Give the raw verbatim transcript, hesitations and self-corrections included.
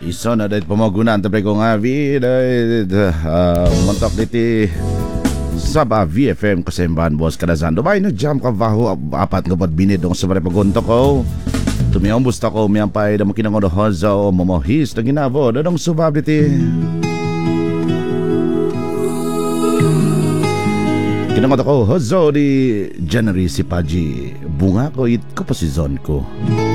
Iso na dahil pamagunan tapos ko nga dahil uh, montok diti sa ba V F M kasembahan boss kadazan. Dumay na jam ka baho apat nga bad binid dong sa bare pagunto ko. Tumiyong busta ko miyang pay da makinang hoza o momohis na ginabo dadong subab diti. Kinangot ako hozo di January si Paji. Bunga ko it ko pa si zone ko.